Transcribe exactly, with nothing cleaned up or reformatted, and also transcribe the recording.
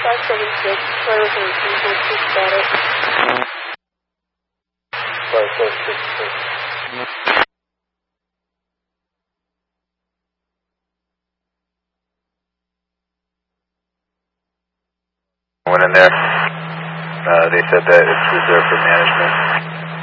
five seven six, flight resolution, hold six status. five seven six six. Went in there. Uh, they said that it's reserved for management.